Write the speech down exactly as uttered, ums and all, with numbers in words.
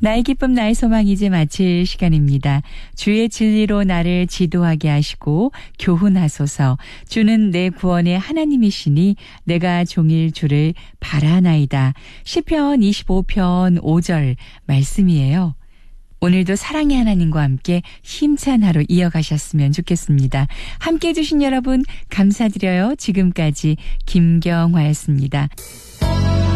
나의 기쁨 나의 소망 이제 마칠 시간입니다. 주의 진리로 나를 지도하게 하시고 교훈하소서. 주는 내 구원의 하나님이시니 내가 종일 주를 바라나이다. 시편 이십오 편 오 절 말씀이에요. 오늘도 사랑의 하나님과 함께 힘찬 하루 이어가셨으면 좋겠습니다. 함께해 주신 여러분 감사드려요. 지금까지 김경화였습니다.